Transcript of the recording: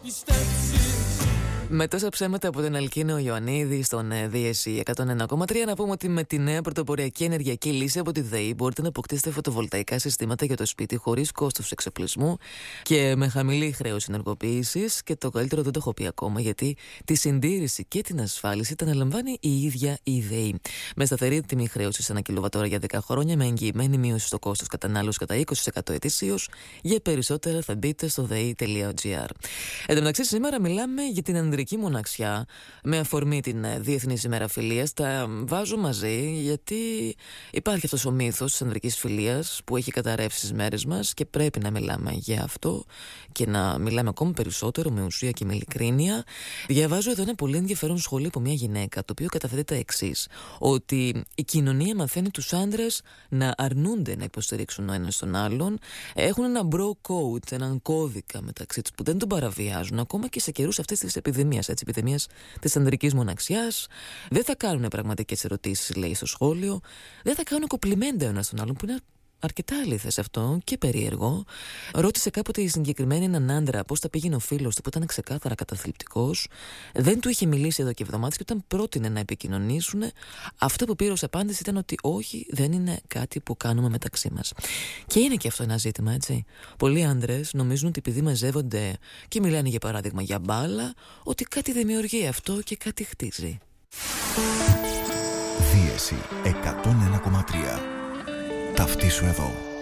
Με τόσα ψέματα από τον Αλκίνο Ιωαννίδη στον DSE 101,3, να πούμε ότι με τη νέα πρωτοποριακή ενεργειακή λύση από τη ΔΕΗ μπορείτε να αποκτήσετε φωτοβολταϊκά συστήματα για το σπίτι χωρίς κόστος εξοπλισμού και με χαμηλή χρέωση ενεργοποίησης. Και το καλύτερο δεν το έχω πει ακόμα, γιατί τη συντήρηση και την ασφάλιση τα αναλαμβάνει η ίδια η ΔΕΗ. Με σταθερή τιμή χρέωσης ανά κιλοβατόρα για 10 χρόνια, με εγγυημένη μείωση στο κόστος κατανάλωσης κατά 20% ετησίως. Για περισσότερα θα μπείτε στο dei.gr. Εν τω μεταξύ, σήμερα μιλάμε για την ανδρική μοναξιά με αφορμή την Διεθνή ημέρα φιλίας. Τα βάζω μαζί γιατί υπάρχει αυτός ο μύθος της ανδρικής φιλίας που έχει καταρρεύσει στις μέρες μας και πρέπει να μιλάμε για αυτό και να μιλάμε ακόμη περισσότερο με ουσία και με ειλικρίνεια. Διαβάζω εδώ ένα πολύ ενδιαφέρον σχόλιο από μια γυναίκα, το οποίο καταθέτει τα εξής: ότι η κοινωνία μαθαίνει τους άντρες να αρνούνται να υποστηρίξουν ο ένας τον άλλον. Έχουν ένα bro code, έναν κώδικα μεταξύ τους που δεν τον παραβιάζουν ακόμα και σε καιρούς αυτής της επιδημίας, επιδημίας της ανδρικής μοναξιάς. Δεν θα κάνουν πραγματικές ερωτήσεις, λέει στο σχόλιο. Δεν θα κάνουν κοπλιμέντα ο ένας τον άλλον, που είναι αρκετά αλήθες αυτό και περίεργο. Ρώτησε κάποτε η συγκεκριμένη έναν άντρα πώς τα πήγαινε ο φίλος του, που ήταν ξεκάθαρα καταθλιπτικός. Δεν του είχε μιλήσει εδώ και εβδομάδες, και όταν πρότεινε να επικοινωνήσουν, αυτό που πήρε ως απάντηση ήταν ότι όχι, δεν είναι κάτι που κάνουμε μεταξύ μας. Και είναι και αυτό ένα ζήτημα, έτσι. Πολλοί άντρες νομίζουν ότι επειδή μαζεύονται και μιλάνε για παράδειγμα για μπάλα, ότι κάτι δημιουργεί αυτό και κάτι χτίζει. Δίεση 101,3. Ταυτίσου εδώ.